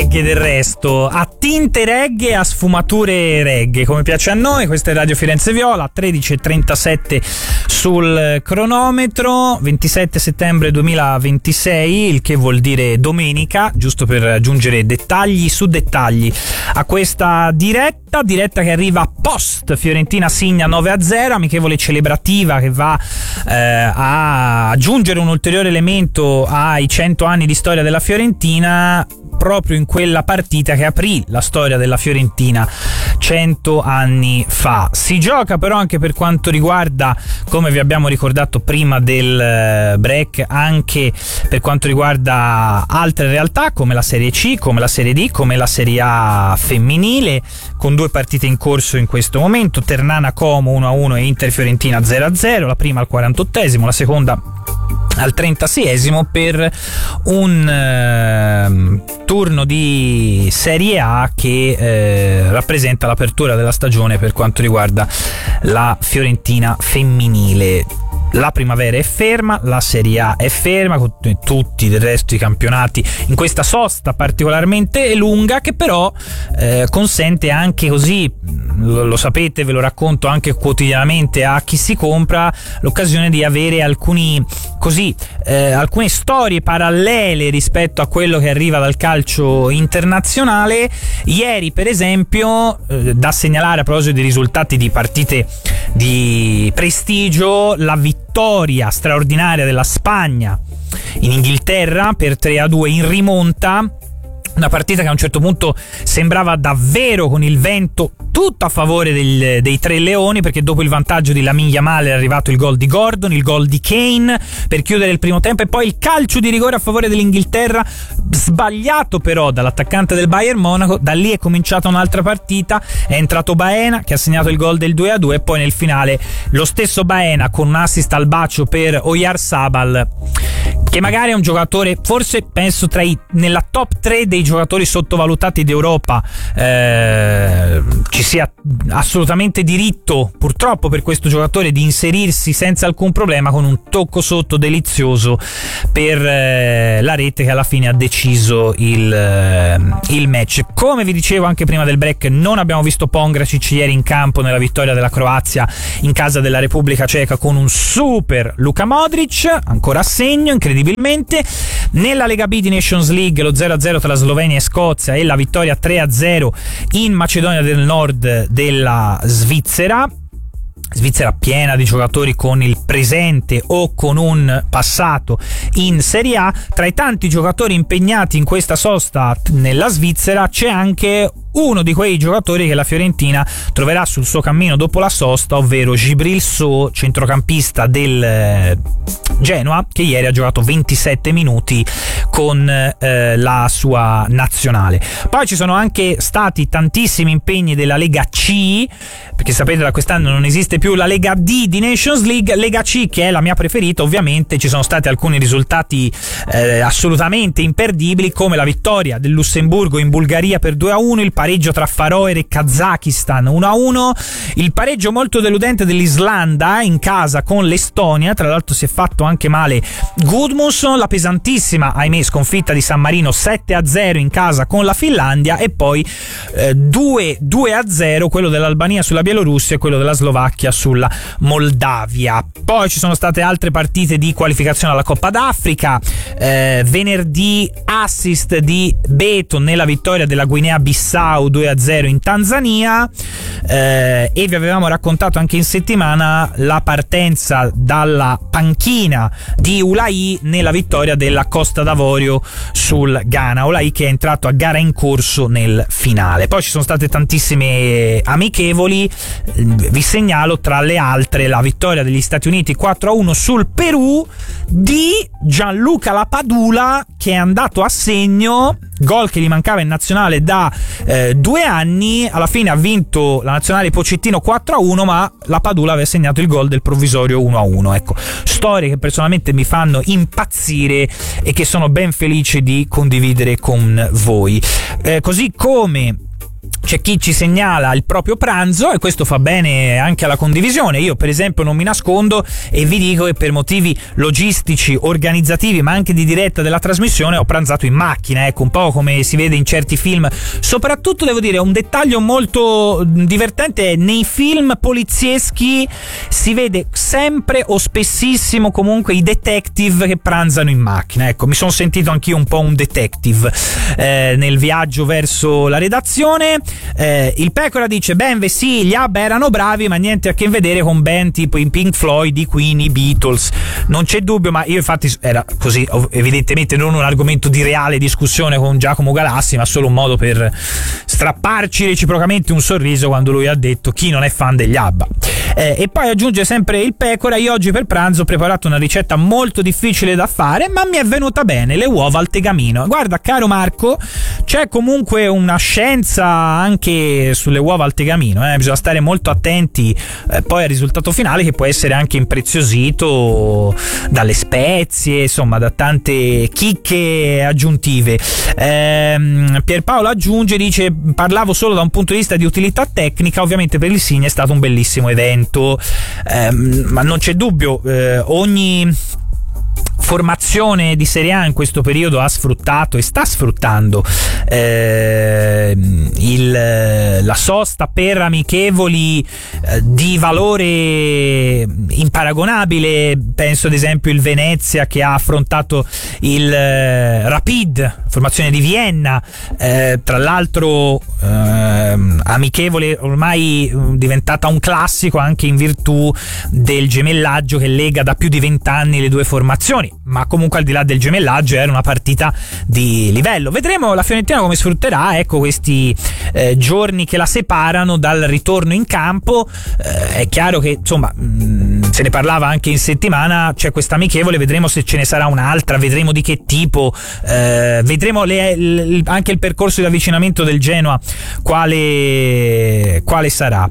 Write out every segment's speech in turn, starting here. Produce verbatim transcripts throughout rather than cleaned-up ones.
reggae del resto, a tinte reggae, a sfumature reggae, come piace a noi. Questa è Radio Firenze Viola, tredici e trentasette sul cronometro, ventisette settembre duemilaventisei, il che vuol dire domenica, giusto per aggiungere dettagli su dettagli a questa diretta, diretta che arriva post Fiorentina Signa nove a zero, amichevole celebrativa che va eh, a aggiungere un ulteriore elemento ai cento anni di storia della Fiorentina, proprio in quella partita che aprì la storia della Fiorentina cento anni fa. Si gioca però anche, per quanto riguarda, come vi abbiamo ricordato prima del break, anche per quanto riguarda altre realtà come la Serie C, come la Serie D, come la Serie A femminile, con due partite in corso in questo momento: Ternana Como uno a uno e Inter Fiorentina zero a zero, la prima al quarantottesimo, la seconda al trentaseiesimo, per un eh, turno di Serie A che eh, rappresenta l'apertura della stagione per quanto riguarda la Fiorentina femminile. La primavera è ferma, la Serie A è ferma, con tutti del resto i campionati in questa sosta particolarmente lunga, che però eh, consente anche, così lo, lo sapete, ve lo racconto anche quotidianamente a chi si compra, l'occasione di avere alcuni così eh, alcune storie parallele rispetto a quello che arriva dal calcio internazionale. Ieri, per esempio, eh, da segnalare a proposito di risultati di partite di prestigio, la vittoria straordinaria della Spagna in Inghilterra per tre a due in rimonta. Una partita che a un certo punto sembrava davvero con il vento tutto a favore del, dei Tre Leoni, perché dopo il vantaggio di Lamine Yamal è arrivato il gol di Gordon, il gol di Kane per chiudere il primo tempo, e poi il calcio di rigore a favore dell'Inghilterra, sbagliato però dall'attaccante del Bayern Monaco. Da lì è cominciata un'altra partita, è entrato Baena che ha segnato il gol del due a due, e poi nel finale lo stesso Baena con un assist al bacio per Oyarzabal, che magari è un giocatore, forse penso tra i nella top tre dei giocatori sottovalutati d'Europa. Eh, ci sia assolutamente diritto, purtroppo per questo giocatore, di inserirsi senza alcun problema, con un tocco sotto delizioso per eh, la rete che alla fine ha deciso il, eh, il match. Come vi dicevo anche prima del break, non abbiamo visto Pongracic ieri in campo nella vittoria della Croazia in casa della Repubblica Ceca con un super Luka Modric, ancora a segno incredibilmente. Nella Lega B di Nations League lo zero a zero tra Slovenia e Scozia e la vittoria tre a zero in Macedonia del Nord della Svizzera. Svizzera piena di giocatori con il presente o con un passato in Serie A. Tra i tanti giocatori impegnati in questa sosta nella Svizzera c'è anche uno di quei giocatori che la Fiorentina troverà sul suo cammino dopo la sosta, ovvero Djibril Sow, centrocampista del Genoa, che ieri ha giocato ventisette minuti con eh, la sua nazionale. Poi ci sono anche stati tantissimi impegni della Lega C, perché sapete da quest'anno non esiste più la Lega D di Nations League. Lega C, che è la mia preferita, ovviamente ci sono stati alcuni risultati eh, assolutamente imperdibili, come la vittoria del Lussemburgo in Bulgaria per due a uno, il pareggio tra Faroe e Kazakistan uno a uno, il pareggio molto deludente dell'Islanda in casa con l'Estonia, tra l'altro si è fatto anche male Gudmundsson, la pesantissima, ahimè, sconfitta di San Marino sette a zero in casa con la Finlandia, e poi eh, due a zero quello dell'Albania sulla Bielorussia e quello della Slovacchia sulla Moldavia. Poi ci sono state altre partite di qualificazione alla Coppa d'Africa. Eh, venerdì assist di Beto nella vittoria della Guinea Bissau due a zero in Tanzania, eh, e vi avevamo raccontato anche in settimana la partenza dalla panchina di Ulai nella vittoria della Costa d'Avorio sul Ghana. Ulai che è entrato a gara in corso nel finale. Poi ci sono state tantissime amichevoli, vi segnalo tra le altre la vittoria degli Stati Uniti quattro a uno sul Perù di Gianluca Lapadula, che è andato a segno, gol che gli mancava in nazionale da eh, due anni. Alla fine ha vinto la nazionale Pochettino quattro a uno, ma Lapadula aveva segnato il gol del provvisorio uno a uno. Ecco, storie che personalmente mi fanno impazzire e che sono ben felice di condividere con voi. Eh, così come c'è chi ci segnala il proprio pranzo e questo fa bene anche alla condivisione. Io per esempio non mi nascondo e vi dico che per motivi logistici, organizzativi ma anche di diretta della trasmissione ho pranzato in macchina, ecco, un po' come si vede in certi film. Soprattutto devo dire un dettaglio molto divertente è nei film polizieschi si vede sempre o spessissimo comunque i detective che pranzano in macchina. Ecco, mi sono sentito anch'io un po' un detective eh, nel viaggio verso la redazione. Eh, il Pecora dice Benve sì, gli ABBA erano bravi ma niente a che vedere con band tipo i Pink Floyd, i Queen, i Beatles, non c'è dubbio, ma io infatti era così evidentemente non un argomento di reale discussione con Giacomo Galassi ma solo un modo per strapparci reciprocamente un sorriso quando lui ha detto chi non è fan degli ABBA. Eh, e poi aggiunge sempre il Pecora, io oggi per pranzo ho preparato una ricetta molto difficile da fare ma mi è venuta bene, le uova al tegamino. Guarda caro Marco, c'è comunque una scienza anche sulle uova al tegamino, eh? Bisogna stare molto attenti eh, poi al risultato finale che può essere anche impreziosito dalle spezie, insomma da tante chicche aggiuntive. ehm, Pierpaolo aggiunge, dice parlavo solo da un punto di vista di utilità tecnica, ovviamente per il Signa è stato un bellissimo evento. ehm, ma non c'è dubbio, eh, ogni formazione di Serie A in questo periodo ha sfruttato e sta sfruttando eh, il, la sosta per amichevoli eh, di valore imparagonabile. Penso ad esempio il Venezia che ha affrontato il eh, Rapid, formazione di Vienna, eh, tra l'altro eh, amichevole ormai diventata un classico anche in virtù del gemellaggio che lega da più di vent'anni le due formazioni. Ma comunque al di là del gemellaggio era una partita di livello. Vedremo la Fiorentina come sfrutterà, ecco, questi eh, giorni che la separano dal ritorno in campo. Eh, è chiaro che insomma mh, se ne parlava anche in settimana, c'è questa amichevole, vedremo se ce ne sarà un'altra, vedremo di che tipo, eh, vedremo le, le, anche il percorso di avvicinamento del Genoa quale, quale sarà.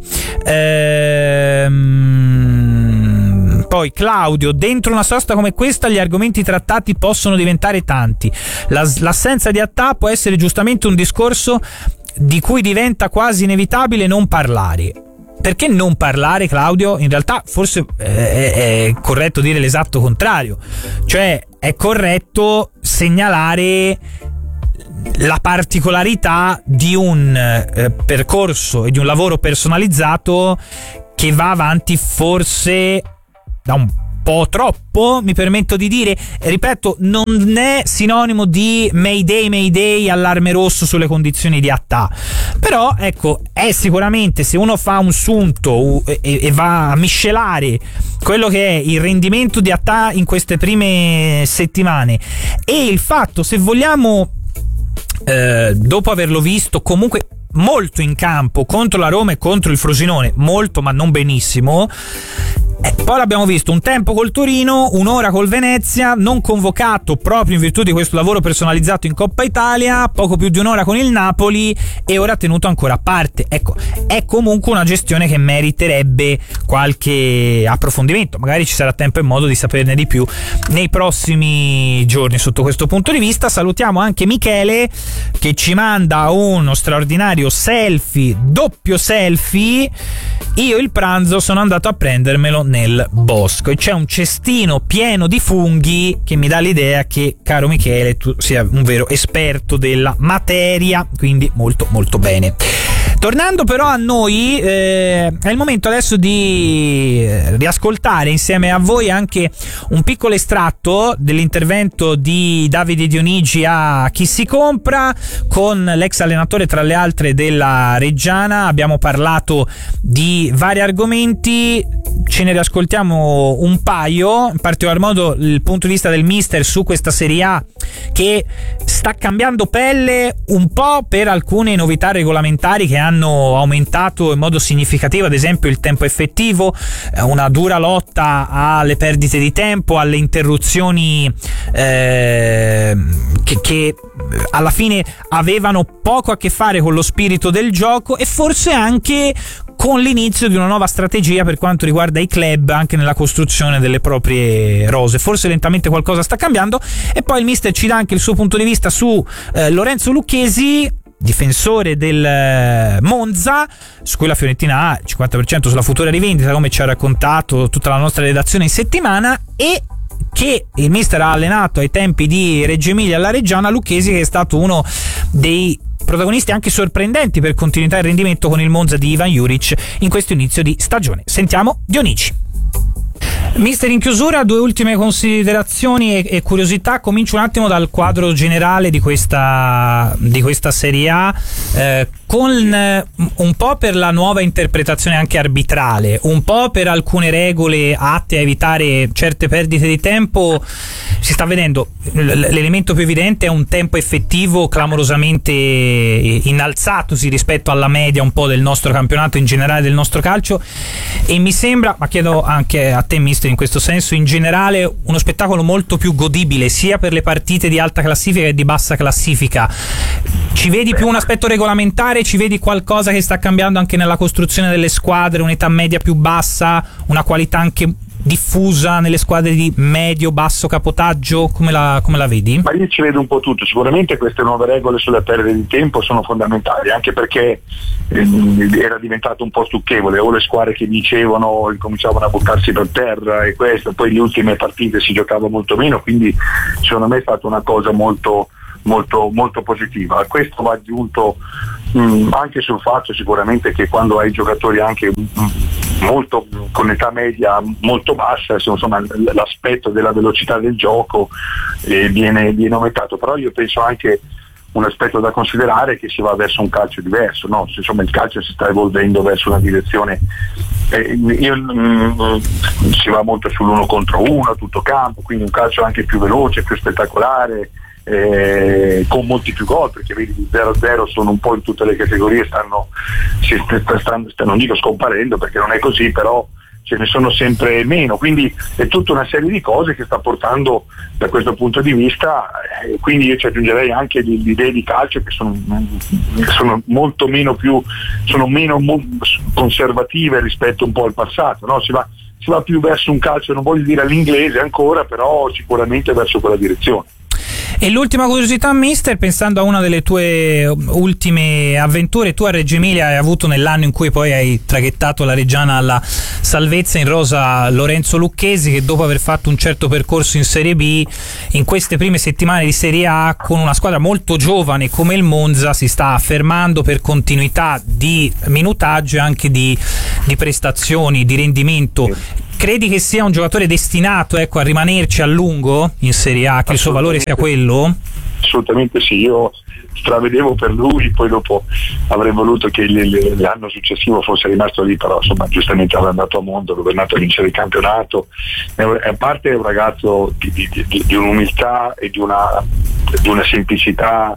Ehm Poi Claudio, dentro una sosta come questa gli argomenti trattati possono diventare tanti. La, l'assenza di Attà può essere giustamente un discorso di cui diventa quasi inevitabile non parlare. Perché non parlare, Claudio? In realtà forse è, è corretto dire l'esatto contrario. Cioè è corretto segnalare la particolarità di un eh, percorso e di un lavoro personalizzato che va avanti forse da un po' troppo, mi permetto di dire. Ripeto, non è sinonimo di Mayday Mayday, allarme rosso sulle condizioni di Attà, però ecco, è sicuramente, se uno fa un sunto e, e va a miscelare quello che è il rendimento di Attà in queste prime settimane e il fatto, se vogliamo, eh, dopo averlo visto comunque molto in campo contro la Roma e contro il Frosinone, molto ma non benissimo. Eh, poi l'abbiamo visto un tempo col Torino, un'ora col Venezia, non convocato proprio in virtù di questo lavoro personalizzato in Coppa Italia, poco più di un'ora con il Napoli e ora tenuto ancora a parte. Ecco, è comunque una gestione che meriterebbe qualche approfondimento, magari ci sarà tempo e modo di saperne di più nei prossimi giorni sotto questo punto di vista. Salutiamo anche Michele che ci manda uno straordinario selfie, doppio selfie. Io il pranzo sono andato a prendermelo nel bosco e c'è un cestino pieno di funghi che mi dà l'idea che, caro Michele, tu sia un vero esperto della materia, quindi molto molto bene. Tornando però a noi, eh, è il momento adesso di riascoltare insieme a voi anche un piccolo estratto dell'intervento di Davide Dionigi a Chi si compra con l'ex allenatore tra le altre della Reggiana. Abbiamo parlato di vari argomenti, ce ne riascoltiamo un paio, in particolar modo il punto di vista del mister su questa Serie A che sta cambiando pelle un po' per alcune novità regolamentari che hanno aumentato in modo significativo, ad esempio il tempo effettivo, una dura lotta alle perdite di tempo, alle interruzioni eh, che, che alla fine avevano poco a che fare con lo spirito del gioco e forse anche con l'inizio di una nuova strategia per quanto riguarda i club anche nella costruzione delle proprie rose. Forse lentamente qualcosa sta cambiando. E poi il mister ci dà anche il suo punto di vista su eh, Lorenzo Lucchesi, difensore del Monza, su cui la Fiorentina ha il cinquanta per cento sulla futura rivendita, come ci ha raccontato tutta la nostra redazione in settimana, e che il mister ha allenato ai tempi di Reggio Emilia alla Reggiana Lucchesi, che è stato uno dei protagonisti anche sorprendenti per continuità e rendimento con il Monza di Ivan Juric in questo inizio di stagione. Sentiamo Dionici. Mister, in chiusura due ultime considerazioni e, e curiosità. Comincio un attimo dal quadro generale di questa, di questa Serie A, eh, con eh, un po' per la nuova interpretazione anche arbitrale, un po' per alcune regole atte a evitare certe perdite di tempo. Si sta vedendo, l'elemento più evidente è un tempo effettivo clamorosamente innalzatosi rispetto alla media un po' del nostro campionato, in generale del nostro calcio, e mi sembra, ma chiedo anche a te mister in questo senso, in generale uno spettacolo molto più godibile sia per le partite di alta classifica che di bassa classifica. Ci vedi più un aspetto regolamentare, ci vedi qualcosa che sta cambiando anche nella costruzione delle squadre, un'età media più bassa, una qualità anche diffusa nelle squadre di medio-basso capotaggio? Come la, come la vedi? Ma io ci vedo un po' tutto. Sicuramente queste nuove regole sulle perdite di tempo sono fondamentali, anche perché ehm, era diventato un po' stucchevole, o le squadre che dicevano cominciavano a buttarsi per terra e questo, poi le ultime partite si giocava molto meno, quindi secondo me è stata una cosa molto molto molto positiva. A questo va aggiunto mh, anche sul fatto sicuramente che quando hai giocatori anche mh, molto con età media molto bassa, insomma l'aspetto della velocità del gioco eh, viene, viene aumentato, però io penso anche un aspetto da considerare è che si va verso un calcio diverso, no? Insomma il calcio si sta evolvendo verso una direzione, eh, io, mh, si va molto sull'uno contro uno a tutto campo, quindi un calcio anche più veloce, più spettacolare, Eh, con molti più gol, perché vedi gli zero a zero sono un po' in tutte le categorie, stanno, si, stanno, non dico scomparendo perché non è così, però ce ne sono sempre meno, quindi è tutta una serie di cose che sta portando da questo punto di vista, eh, quindi io ci aggiungerei anche le, le idee di calcio che sono, sono molto meno più sono meno mo- conservative rispetto un po' al passato, no? Si va, si va più verso un calcio, non voglio dire all'inglese ancora, però sicuramente verso quella direzione. E l'ultima curiosità, mister, pensando a una delle tue ultime avventure, tu a Reggio Emilia hai avuto, nell'anno in cui poi hai traghettato la Reggiana alla salvezza, in rosa Lorenzo Lucchesi, che dopo aver fatto un certo percorso in Serie B, in queste prime settimane di Serie A, con una squadra molto giovane come il Monza, si sta affermando per continuità di minutaggio e anche di, di prestazioni, di rendimento. Credi che sia un giocatore destinato, ecco, a rimanerci a lungo in Serie A, che il suo valore sia quello? Assolutamente sì, io stravedevo per lui, poi dopo avrei voluto che l'anno successivo fosse rimasto lì, però insomma giustamente era andato a mondo, dove è andato a vincere il campionato. A parte è un ragazzo di, di, di, di un'umiltà e di una, di una semplicità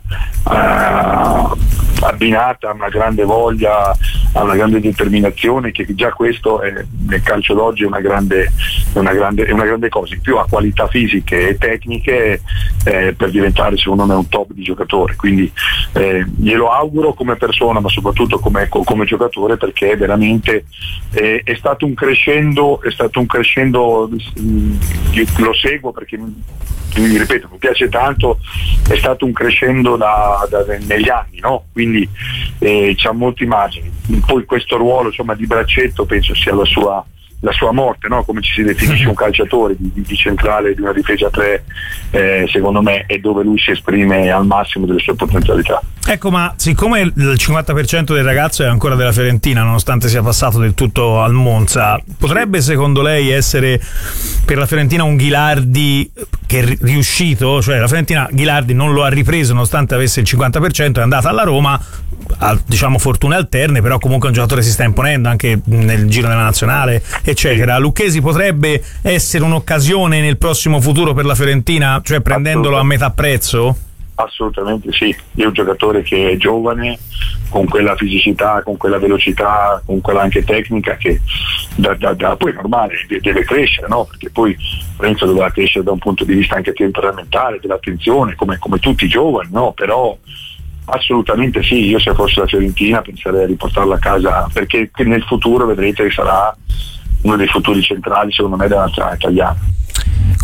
uh, abbinata a una grande voglia, a una grande determinazione, che già questo è, nel calcio d'oggi è una grande, è una grande, è una grande cosa. In più ha qualità fisiche e tecniche eh, per diventare secondo me un top di giocatore, quindi eh, glielo auguro come persona, ma soprattutto come, come giocatore, perché veramente eh, è stato un crescendo, è stato un crescendo, mh, lo seguo perché mi ripeto, mi piace tanto, è stato un crescendo da, da, negli anni, no? Quindi eh, c'ha molti margini. Poi questo ruolo, insomma, di braccetto penso sia la sua, la sua morte, no? Come ci si definisce un calciatore di, di centrale di una difesa tre, eh, secondo me è dove lui si esprime al massimo delle sue potenzialità. Ecco, ma siccome il cinquanta per cento del ragazzo è ancora della Fiorentina, nonostante sia passato del tutto al Monza, potrebbe secondo lei essere per la Fiorentina un Ghilardi che è riuscito? Cioè la Fiorentina Ghilardi non lo ha ripreso nonostante avesse il cinquanta per cento, è andata alla Roma, ha, diciamo, fortune alterne, però comunque un giocatore si sta imponendo anche nel giro della nazionale, eccetera. Lucchesi potrebbe essere un'occasione nel prossimo futuro per la Fiorentina, cioè prendendolo a metà prezzo? Assolutamente sì, è un giocatore che è giovane, con quella fisicità, con quella velocità, con quella anche tecnica che da, da, da, poi è normale, deve crescere, no? Perché poi penso dovrà crescere da un punto di vista anche temperamentale, dell'attenzione, come, come tutti i giovani, no? Però assolutamente sì, io se fossi la Fiorentina penserei a riportarlo a casa, perché nel futuro vedrete che sarà uno dei futuri centrali secondo me della nazionale italiana.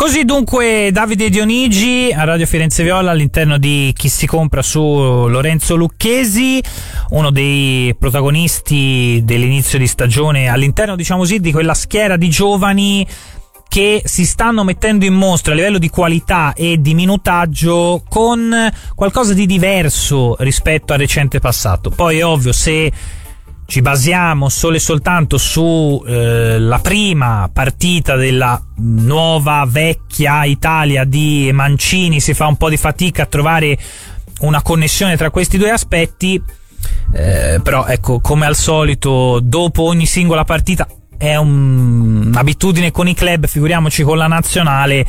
Così dunque Davide Dionigi a Radio Firenze Viola all'interno di Chi si compra su Lorenzo Lucchesi, uno dei protagonisti dell'inizio di stagione all'interno, diciamo così, di quella schiera di giovani che si stanno mettendo in mostra a livello di qualità e di minutaggio con qualcosa di diverso rispetto al recente passato. Poi è ovvio, se ci basiamo solo e soltanto su eh, la prima partita della nuova vecchia Italia di Mancini, si fa un po' di fatica a trovare una connessione tra questi due aspetti, eh, però ecco, come al solito dopo ogni singola partita è un, un'abitudine con i club, figuriamoci con la nazionale,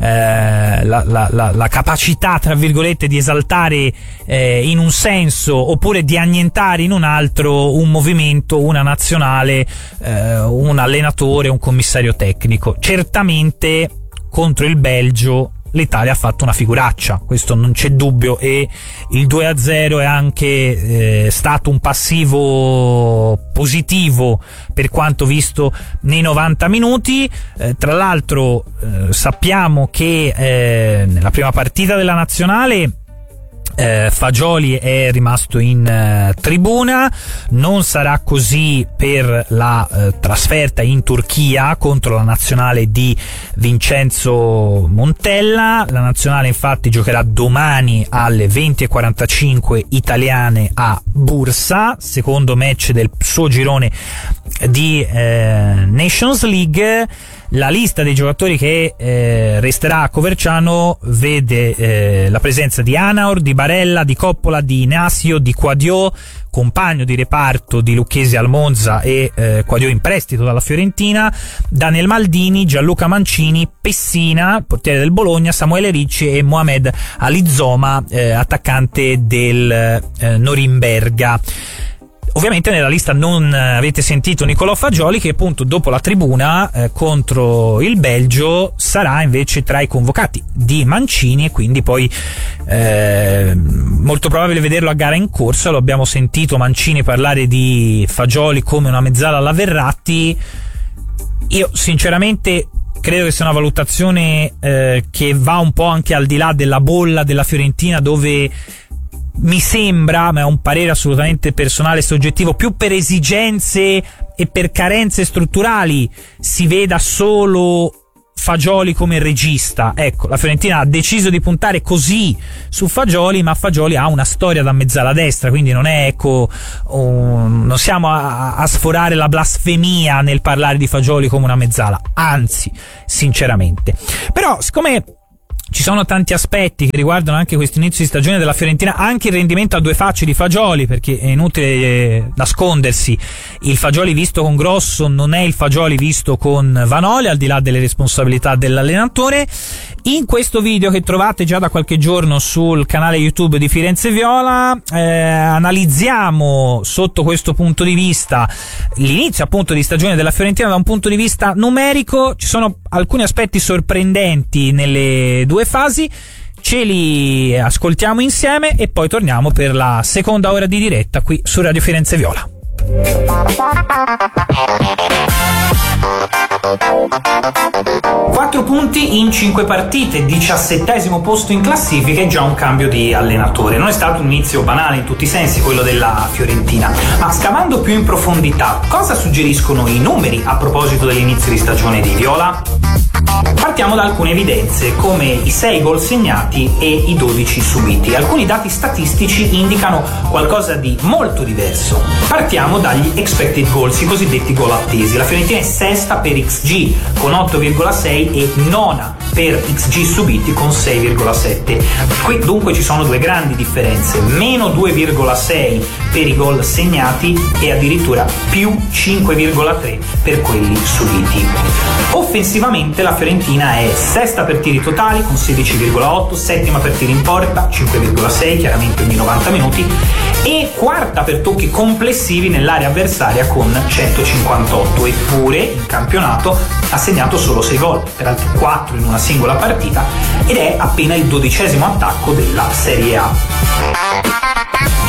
eh, la, la, la, la capacità tra virgolette di esaltare eh, in un senso oppure di annientare in un altro un movimento, una nazionale, eh, un allenatore, un commissario tecnico. Certamente contro il Belgio l'Italia ha fatto una figuraccia, questo non c'è dubbio, e il due a zero è anche eh, stato un passivo positivo per quanto visto nei novanta minuti. Eh, tra l'altro eh, sappiamo che eh, nella prima partita della nazionale Eh, Fagioli è rimasto in eh, tribuna, non sarà così per la eh, trasferta in Turchia contro la nazionale di Vincenzo Montella. La nazionale infatti giocherà domani alle venti e quarantacinque italiane a Bursa, secondo match del suo girone di eh, Nations League. La lista dei giocatori che eh, resterà a Coverciano vede eh, la presenza di Anaor, di Barella, di Coppola, di Inasio, di Quadio, compagno di reparto di Lucchesi al Monza e eh, Quadio in prestito dalla Fiorentina, Daniel Maldini, Gianluca Mancini, Pessina, portiere del Bologna, Samuele Ricci e Mohamed Alizoma, eh, attaccante del eh, Norimberga. Ovviamente nella lista non avete sentito Nicolò Fagioli, che appunto dopo la tribuna eh, contro il Belgio sarà invece tra i convocati di Mancini, e quindi poi eh, molto probabile vederlo a gara in corsa. Lo abbiamo sentito Mancini parlare di Fagioli come una mezzala alla Verratti. Io sinceramente credo che sia una valutazione eh, che va un po' anche al di là della bolla della Fiorentina, dove mi sembra, ma è un parere assolutamente personale e soggettivo, più per esigenze e per carenze strutturali si veda solo Fagioli come regista. Ecco, la Fiorentina ha deciso di puntare così su Fagioli, ma Fagioli ha una storia da mezzala destra, quindi non è, ecco, um, non siamo a, a sforare la blasfemia nel parlare di Fagioli come una mezzala, anzi, sinceramente. Però, siccome ci sono tanti aspetti che riguardano anche questo inizio di stagione della Fiorentina, anche il rendimento a due facce di Fagioli, perché è inutile eh, nascondersi, il Fagioli visto con Grosso non è il Fagioli visto con Vanoli, al di là delle responsabilità dell'allenatore. In questo video che trovate già da qualche giorno sul canale YouTube di Firenze Viola eh, analizziamo sotto questo punto di vista l'inizio appunto di stagione della Fiorentina da un punto di vista numerico. Ci sono alcuni aspetti sorprendenti nelle due fasi, ce li ascoltiamo insieme e poi torniamo per la seconda ora di diretta qui su Radio Firenze Viola. Quattro punti in cinque partite, diciassettesimo posto in classifica e già un cambio di allenatore. Non è stato un inizio banale in tutti i sensi quello della Fiorentina, ma scavando più in profondità, cosa suggeriscono i numeri a proposito dell'inizio di stagione di Viola? Partiamo da alcune evidenze, come i sei gol segnati e i dodici subiti. Alcuni dati statistici indicano qualcosa di molto diverso. Partiamo dagli expected goals, i cosiddetti gol attesi. La Fiorentina è sesta per X G con otto virgola sei e nona per X G subiti con sei virgola sette. Qui dunque ci sono due grandi differenze: meno due virgola sei per i gol segnati e addirittura più cinque virgola tre per quelli subiti. Offensivamente la Fiorentina è sesta per tiri totali con sedici virgola otto, settima per tiri in porta cinque virgola sei, chiaramente ogni novanta minuti, e quarta per tocchi complessivi nell'area avversaria con centocinquantotto. Eppure in campionato ha segnato solo sei gol, peraltro quattro in una singola partita, ed è appena il dodicesimo attacco della Serie A.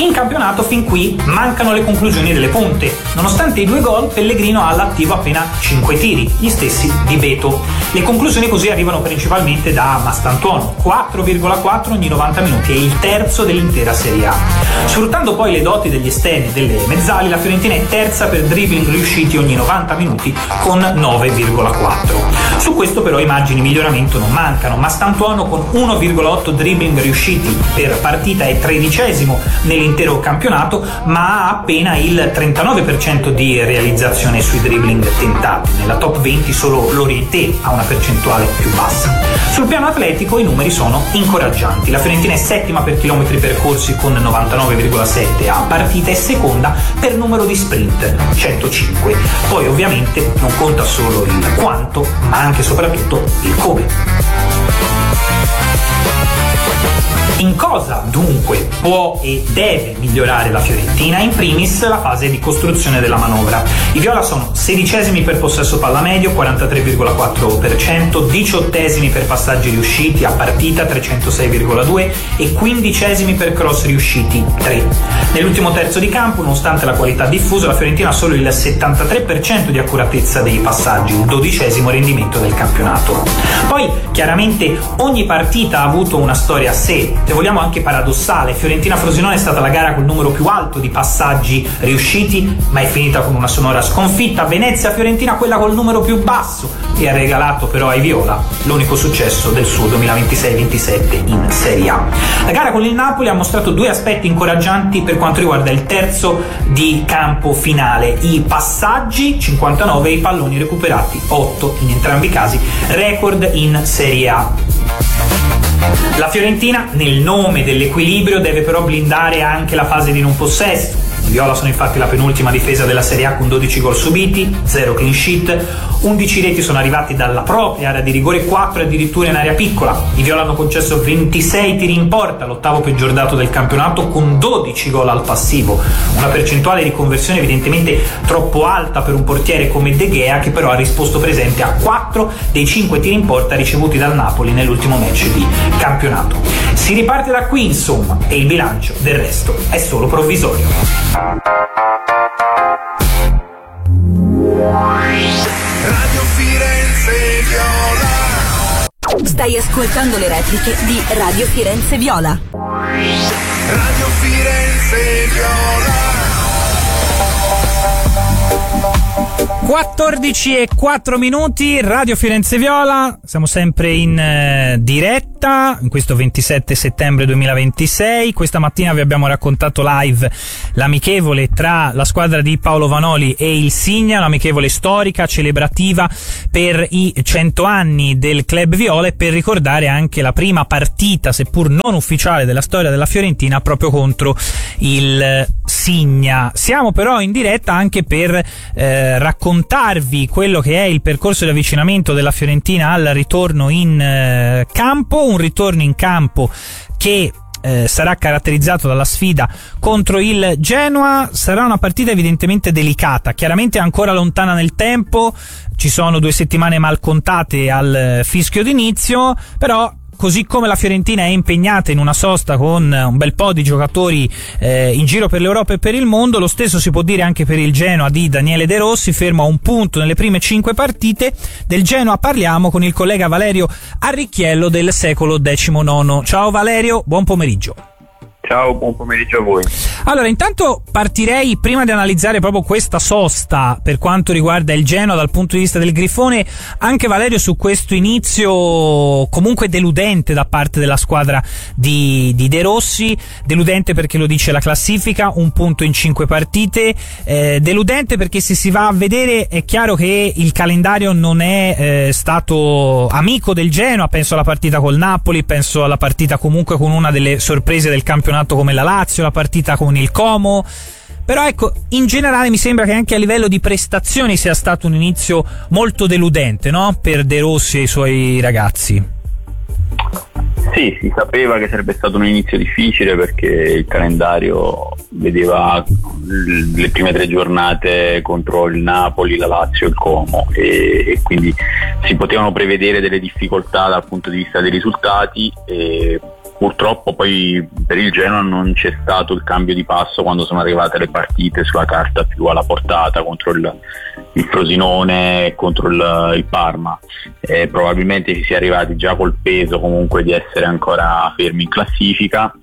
In campionato fin qui mancano le conclusioni delle punte. Nonostante i due gol, Pellegrino ha all'attivo appena cinque tiri, gli stessi di Beto. Le conclusioni così arrivano principalmente da Mastantuono, quattro virgola quattro ogni novanta minuti, è il terzo dell'intera Serie A. Sfruttando poi le doti degli esterni e delle mezzali, la Fiorentina è terza per dribbling riusciti ogni novanta minuti con nove virgola quattro. Su questo però i margini di miglioramento non mancano. Mastantuono con uno virgola otto dribbling riusciti per partita è tredicesimo nell'intero campionato, ma ha appena il trentanove per cento di realizzazione sui dribbling tentati. Nella top venti solo l'Orientè ha una percentuale più bassa. Sul piano atletico i numeri sono incoraggianti. La Fiorentina è settima per chilometri percorsi con novantanove virgola sette a partita e seconda per numero di sprint, centocinque. Poi ovviamente non conta solo il quanto, ma anche e soprattutto il come. In cosa dunque può e deve migliorare la Fiorentina? In primis la fase di costruzione della manovra. I viola sono sedicesimi per possesso palla medio, quarantatré virgola quattro per cento, diciottesimi per passaggi riusciti a partita, trecentosei virgola due e quindicesimi per cross riusciti, tre. Nell'ultimo terzo di campo, nonostante la qualità diffusa, la Fiorentina ha solo il settantatré per cento di accuratezza dei passaggi, il dodicesimo rendimento del campionato. Poi chiaramente ogni partita ha avuto una storia a sé, se vogliamo anche paradossale. Fiorentina-Frosinone è stata la gara col numero più alto di passaggi riusciti, ma è finita con una sonora sconfitta. Venezia-Fiorentina quella col numero più basso e ha regalato però ai viola l'unico successo del suo duemilaventisei ventisette in Serie A. La gara con il Napoli ha mostrato due aspetti incoraggianti per quanto riguarda il terzo di campo finale: i passaggi cinquantanove e i palloni recuperati otto, in entrambi i casi record in Serie A. La Fiorentina, nel nome dell'equilibrio, deve però blindare anche la fase di non possesso. I viola sono infatti la penultima difesa della Serie A con dodici gol subiti, zero clean sheet, undici reti sono arrivati dalla propria area di rigore, quattro addirittura in area piccola. I viola hanno concesso ventisei tiri in porta, l'ottavo peggior dato del campionato, con dodici gol al passivo, una percentuale di conversione evidentemente troppo alta per un portiere come De Gea, che però ha risposto presente a quattro dei cinque tiri in porta ricevuti dal Napoli nell'ultimo match di campionato. Si riparte da qui insomma, e il bilancio del resto è solo provvisorio. Radio Firenze Viola. Stai ascoltando le repliche di Radio Firenze Viola. Radio Firenze Viola. quattordici e quattro minuti, Radio Firenze Viola, siamo sempre in eh, diretta in questo ventisette settembre duemilaventisei. Questa mattina vi abbiamo raccontato live l'amichevole tra la squadra di Paolo Vanoli e il Signa, un'amichevole storica, celebrativa per i cento anni del Club Viola e per ricordare anche la prima partita, seppur non ufficiale, della storia della Fiorentina proprio contro il Signa. Siamo però in diretta anche per eh, raccontarvi quello che è il percorso di avvicinamento della Fiorentina al ritorno in eh, campo, un ritorno in campo che Eh, sarà caratterizzato dalla sfida contro il Genoa. Sarà una partita evidentemente delicata, chiaramente ancora lontana nel tempo, ci sono due settimane mal contate al fischio d'inizio, però così come la Fiorentina è impegnata in una sosta con un bel po' di giocatori eh, in giro per l'Europa e per il mondo, lo stesso si può dire anche per il Genoa di Daniele De Rossi, fermo a un punto nelle prime cinque partite. Del Genoa parliamo con il collega Valerio Arricchiello del Secolo diciannove. Ciao Valerio, buon pomeriggio. Ciao, buon pomeriggio a voi. Allora, intanto partirei, prima di analizzare proprio questa sosta per quanto riguarda il Genoa dal punto di vista del Grifone, anche Valerio su questo inizio comunque deludente da parte della squadra di, di De Rossi, deludente perché lo dice la classifica, un punto in cinque partite, eh, deludente perché se si va a vedere è chiaro che il calendario non è eh, stato amico del Genoa, penso alla partita col Napoli, penso alla partita comunque con una delle sorprese del campionato come la Lazio, la partita con il Como, però ecco, in generale mi sembra che anche a livello di prestazioni sia stato un inizio molto deludente, no? Per De Rossi e i suoi ragazzi. Sì, si sapeva che sarebbe stato un inizio difficile perché il calendario vedeva le prime tre giornate contro il Napoli, la Lazio e il Como e, e quindi si potevano prevedere delle difficoltà dal punto di vista dei risultati, e purtroppo poi per il Genoa non c'è stato il cambio di passo quando sono arrivate le partite sulla carta più alla portata contro il, il Frosinone e contro il, il Parma. Eh, probabilmente ci si è arrivati già col peso comunque di essere ancora fermi in classifica,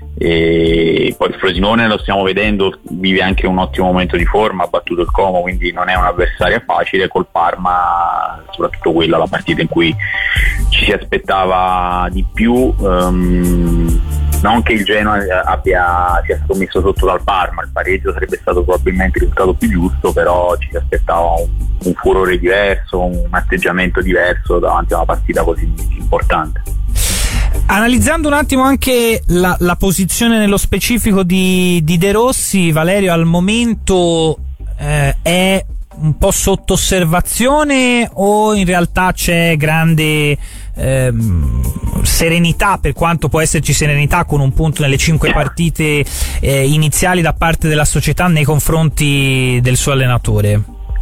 e poi il Frosinone lo stiamo vedendo, vive anche un ottimo momento di forma, ha battuto il Como, quindi non è un'avversaria facile. Col Parma soprattutto quella la partita in cui ci si aspettava di più, um, non che il Genoa abbia sia stato messo sotto dal Parma, il pareggio sarebbe stato probabilmente il risultato più giusto, però ci si aspettava un, un furore diverso, un atteggiamento diverso davanti a una partita così importante. Analizzando un attimo anche la, la posizione nello specifico di, di De Rossi, Valerio, al momento eh, è un po' sotto osservazione o in realtà c'è grande eh, serenità, per quanto può esserci serenità con un punto nelle cinque partite eh, iniziali da parte della società nei confronti del suo allenatore?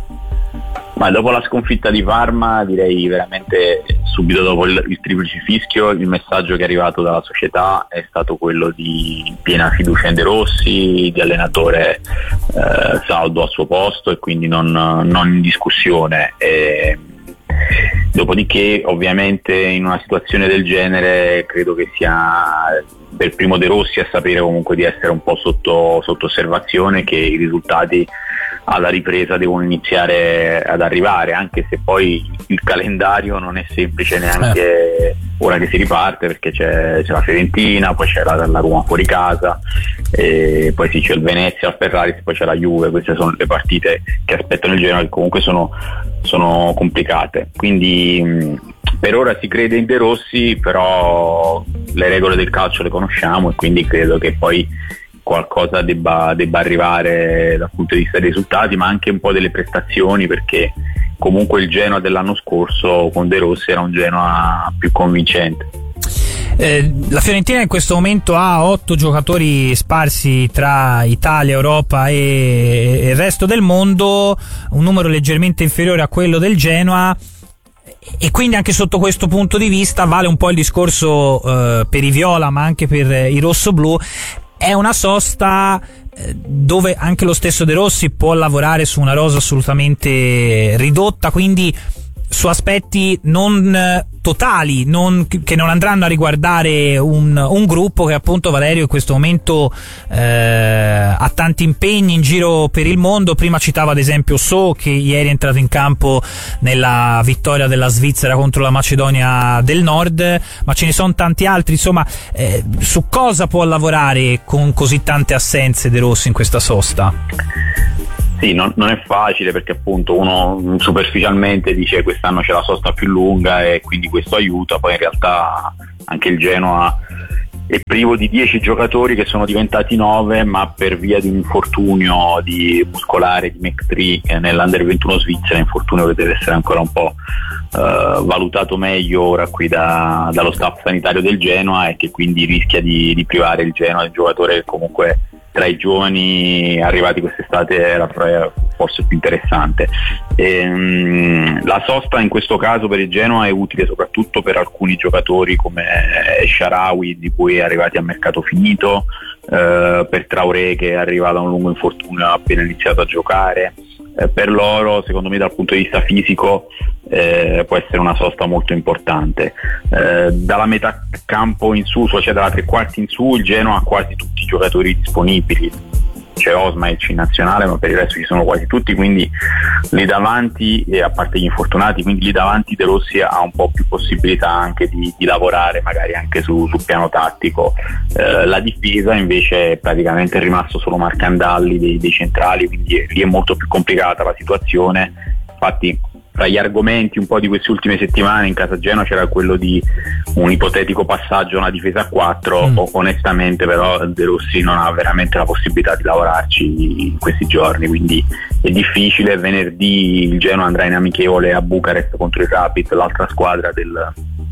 Ma dopo la sconfitta di Parma, direi veramente subito dopo il, il triplice fischio, il messaggio che è arrivato dalla società è stato quello di piena fiducia in De Rossi, di allenatore eh, saldo al suo posto e quindi non, non in discussione. E, dopodiché ovviamente in una situazione del genere credo che sia del primo De Rossi a sapere comunque di essere un po' sotto, sotto osservazione, che i risultati alla ripresa devono iniziare ad arrivare, anche se poi il calendario non è semplice neanche ora che si riparte, perché c'è, c'è la Fiorentina, poi c'è la, la Roma fuori casa, e poi sì, c'è il Venezia, il Ferrari, poi c'è la Juve. Queste sono le partite che aspettano il Genoa, che comunque sono, sono complicate, quindi mh, per ora si crede in De Rossi, però le regole del calcio le conosciamo e quindi credo che poi qualcosa debba, debba arrivare dal punto di vista dei risultati, ma anche un po' delle prestazioni, perché comunque il Genoa dell'anno scorso con De Rossi era un Genoa più convincente. Eh, la Fiorentina in questo momento ha otto giocatori sparsi tra Italia, Europa e, e il resto del mondo, un numero leggermente inferiore a quello del Genoa, e quindi anche sotto questo punto di vista vale un po' il discorso eh, per i viola ma anche per i rossoblù. È una sosta eh, dove anche lo stesso De Rossi può lavorare su una rosa assolutamente ridotta, quindi su aspetti non eh, totali, non, che non andranno a riguardare un, un gruppo che appunto, Valerio, in questo momento eh, ha tanti impegni in giro per il mondo. Prima citava ad esempio So, che ieri è entrato in campo nella vittoria della Svizzera contro la Macedonia del Nord, ma ce ne sono tanti altri. Insomma, eh, su cosa può lavorare con così tante assenze De Rossi in questa sosta? Sì, non, non è facile, perché appunto uno superficialmente dice quest'anno c'è la sosta più lunga e quindi questo aiuta, poi in realtà anche il Genoa è privo di dieci giocatori che sono diventati nove, ma per via di un infortunio di muscolare di McTree eh, nell'Under ventuno svizzera, infortunio che deve essere ancora un po' eh, valutato meglio ora qui da, dallo staff sanitario del Genoa, e che quindi rischia di, di privare il Genoa del giocatore che comunque tra i giovani arrivati quest'estate era forse più interessante. Ehm, la sosta in questo caso per il Genoa è utile soprattutto per alcuni giocatori come Shaarawy, di cui è arrivati a mercato finito, eh, per Traoré che arriva da un lungo infortunio, ha appena iniziato a giocare. Eh, per loro, secondo me, dal punto di vista fisico eh, può essere una sosta molto importante. Eh, dalla metà campo in su, cioè dalla tre quarti in su, il Genoa ha quasi tutti i giocatori disponibili. C'è Osmaic in nazionale, ma per il resto ci sono quasi tutti, quindi lì davanti, e a parte gli infortunati, quindi lì davanti De Rossi ha un po' più possibilità anche di, di lavorare magari anche su, sul piano tattico. Eh, la difesa invece è praticamente rimasto solo Marcandalli dei, dei centrali, quindi lì è molto più complicata la situazione. Infatti tra gli argomenti un po' di queste ultime settimane in casa Genoa c'era quello di un ipotetico passaggio a una difesa a quattro. mm. Onestamente però De Rossi non ha veramente la possibilità di lavorarci in questi giorni, quindi è difficile. Venerdì il Genoa andrà in amichevole a Bucarest contro il Rapid, l'altra squadra del,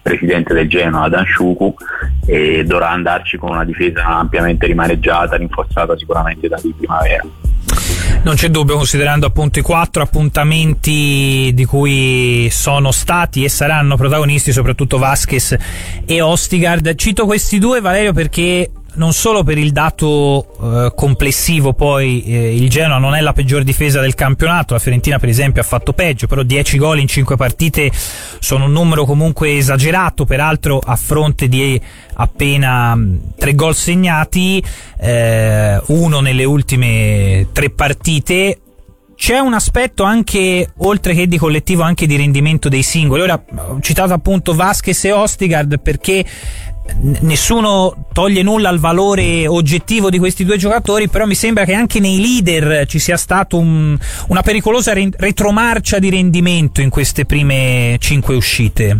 presidente del Genoa, Dansciuku, e dovrà andarci con una difesa ampiamente rimaneggiata, rinforzata sicuramente da Di Primavera. Non c'è dubbio, considerando appunto i quattro appuntamenti di cui sono stati e saranno protagonisti soprattutto Vázquez e Østigard. Cito questi due, Valerio, perché non solo per il dato eh, complessivo, poi eh, il Genoa non è la peggior difesa del campionato, la Fiorentina per esempio ha fatto peggio, però dieci gol in cinque partite sono un numero comunque esagerato, peraltro a fronte di appena tre gol segnati, eh, uno nelle ultime tre partite. C'è un aspetto anche, oltre che di collettivo, anche di rendimento dei singoli. Ora ho citato appunto Vázquez e Østigard perché nessuno toglie nulla al valore oggettivo di questi due giocatori, però mi sembra che anche nei leader ci sia stato un, una pericolosa re- retromarcia di rendimento in queste prime cinque uscite.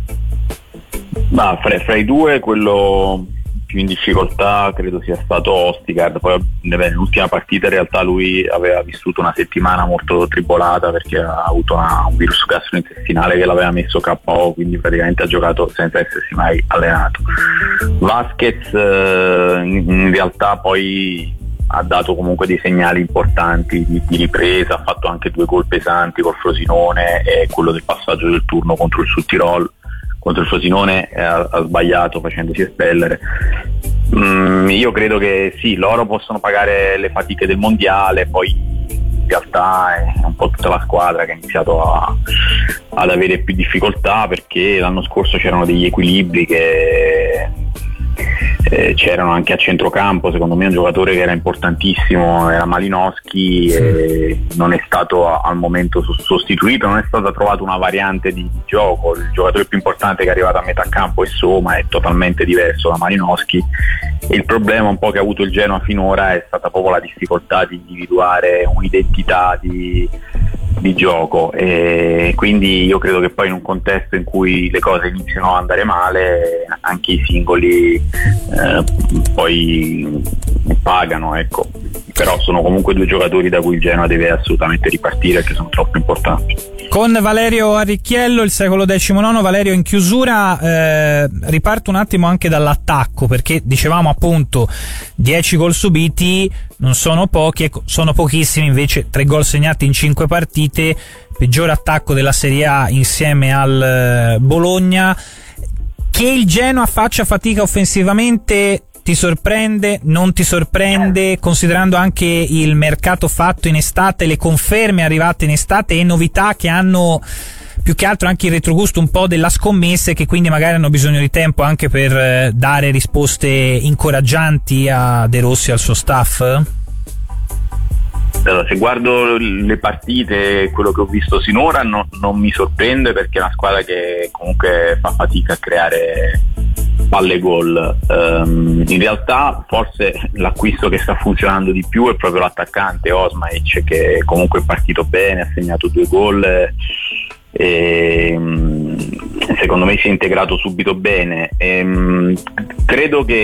Ma fra, fra i due quello più in difficoltà credo sia stato Østigard. Poi nell'ultima partita in realtà lui aveva vissuto una settimana molto tribolata perché ha avuto una, un virus gastrointestinale che l'aveva messo K O, quindi praticamente ha giocato senza essersi mai allenato. Vázquez eh, in, in realtà poi ha dato comunque dei segnali importanti di, di ripresa, ha fatto anche due gol pesanti col Frosinone e quello del passaggio del turno contro il Südtirol. Contro il Frosinone ha, ha sbagliato facendosi espellere. Mm, io credo che sì, loro possono pagare le fatiche del mondiale, poi in realtà è un po' tutta la squadra che ha iniziato a, ad avere più difficoltà, perché l'anno scorso c'erano degli equilibri che eh, c'erano anche a centrocampo. Secondo me un giocatore che era importantissimo era Malinowski, sì. E non è stato al momento sostituito, non è stata trovata una variante di gioco. Il giocatore più importante che è arrivato a metà campo è Soma, è totalmente diverso da Malinowski, e il problema un po' che ha avuto il Genoa finora è stata proprio la difficoltà di individuare un'identità di di gioco, e quindi io credo che poi in un contesto in cui le cose iniziano ad andare male anche i singoli eh, poi pagano, ecco. Però sono comunque due giocatori da cui il Genoa deve assolutamente ripartire, che sono troppo importanti. Con Valerio Arricchiello, il secolo diciannove. Valerio, in chiusura eh, riparto un attimo anche dall'attacco, perché dicevamo appunto dieci gol subiti non sono pochi, ecco, sono pochissimi invece tre gol segnati in cinque partite, peggiore attacco della Serie A insieme al Bologna. Che il Genoa faccia fatica offensivamente ti sorprende, non ti sorprende, considerando anche il mercato fatto in estate, le conferme arrivate in estate e novità che hanno più che altro anche il retrogusto un po' della scommessa, e che quindi magari hanno bisogno di tempo anche per dare risposte incoraggianti a De Rossi e al suo staff? Allora, se guardo le partite, quello che ho visto sinora no, non mi sorprende, perché è una squadra che comunque fa fatica a creare palle gol. Um, in realtà forse l'acquisto che sta funzionando di più è proprio l'attaccante Osmaic, che comunque è partito bene, ha segnato due gol e secondo me si è integrato subito bene. E, credo che